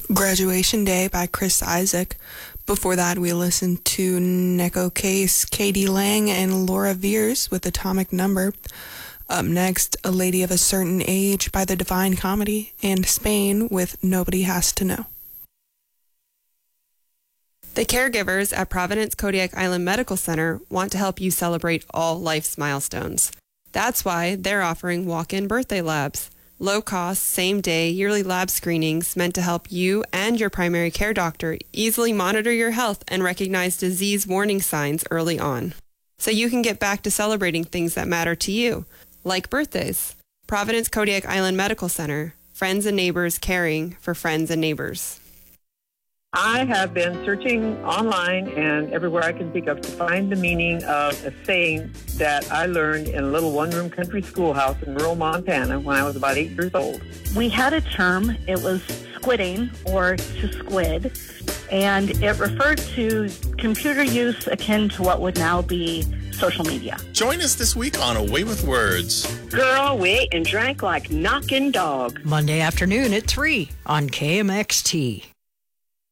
Graduation Day by Chris Isaac. Before that, we listened to Neko Case, Katie Lang, and Laura Veers with Atomic Number. Up next, A Lady of a Certain Age by The Divine Comedy, and Spain with Nobody Has to Know. The caregivers at Providence Kodiak Island Medical Center want to help you celebrate all life's milestones. That's why they're offering walk-in birthday labs. Low-cost, same-day, yearly lab screenings meant to help you and your primary care doctor easily monitor your health and recognize disease warning signs early on, so you can get back to celebrating things that matter to you, like birthdays. Providence Kodiak Island Medical Center, friends and neighbors caring for friends and neighbors. I have been searching online and everywhere I can think of to find the meaning of a saying that I learned in a little one-room country schoolhouse in rural Montana when I was about 8 years old. We had a term, it was squidding or to squid, and it referred to computer use akin to what would now be social media. Join us this week on Away with Words. Girl, we ate and drank like knocking dog. Monday afternoon at 3 on KMXT.